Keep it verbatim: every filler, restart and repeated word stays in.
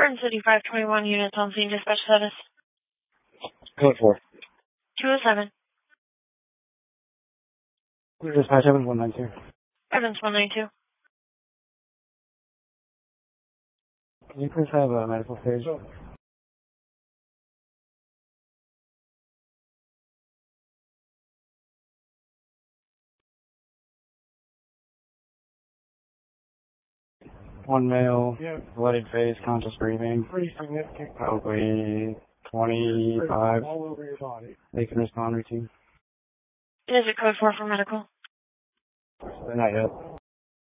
Burton City five twenty-one units on scene, dispatch status. Code four. two oh seven. Dispatch Evans one nine two. Evans one nine two. Can you please have a medical stage? One male, yeah. Bloodied face, conscious breathing. Pretty significant. Probably twenty-five. All over your body. They can respond routine. Is it code four for medical? Not yet.